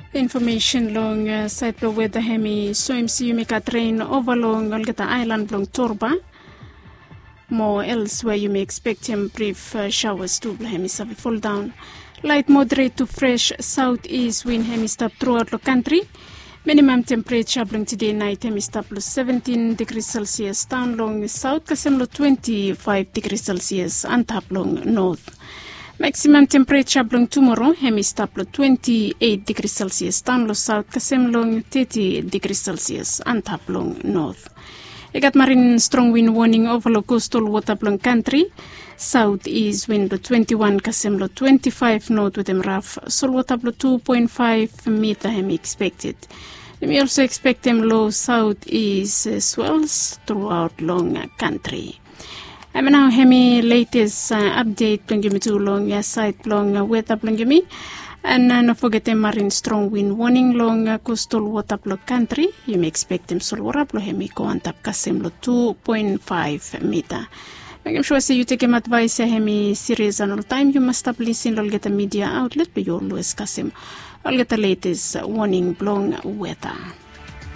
Information long site lo weather hemi so MC you make a train over long Olgata Island long Torba. More elsewhere you may expect brief showers to hemi fall down. Light moderate to fresh southeast wind hemi stop throughout the country. Minimum temperature bring today night hemi stop plus 17 degrees Celsius down long south kasemlo 25 degrees Celsius and top long north. Maximum temperature bring tomorrow hemi stop 28 degrees Celsius down low south kasemlo 30 degrees Celsius and top long north. I got marine strong wind warning over the coastal waterfront country. Southeast wind 21 kasemlo 25 north with them rough. Sol water 2.5 meter hemi expected. We also expect them low southeast swells throughout long country. I'm now hemi latest update plungimi too long site long weather plungimi. And no forget them marine strong wind warning long coastal waterfront country. You may expect them sol waraplo hemi ko antap kasemlo 2.5 meter. I'm sure you take him advice hemi serious and all time. You must stop listening or get a media outlet but you'll always kasim. I'll get the latest warning long weather.